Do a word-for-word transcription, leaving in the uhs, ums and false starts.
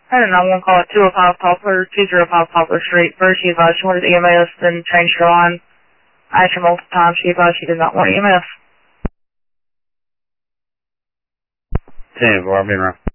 I don't know, one call at two oh five Poplar, two oh five Poplar Street. First, she advised she wanted E M S, then changed her line. I asked her multiple times, she advised she did not want E M S. ten four, I've been around.